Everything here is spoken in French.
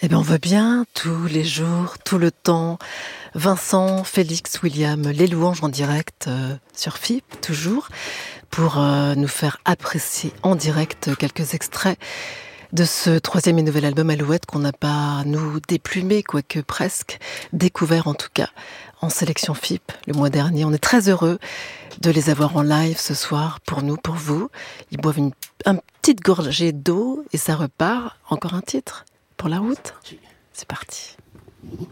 Eh bien, on veut bien, tous les jours, tout le temps. Vincent, Félix, William, les louanges en direct sur FIP, toujours, pour nous faire apprécier en direct quelques extraits de ce troisième et nouvel album Alouette qu'on n'a pas, nous, déplumé, quoique presque, découvert en tout cas, en sélection FIP le mois dernier. On est très heureux de les avoir en live ce soir, pour nous, pour vous. Ils boivent une petite gorgée d'eau et ça repart. Encore un titre pour la route. C'est parti.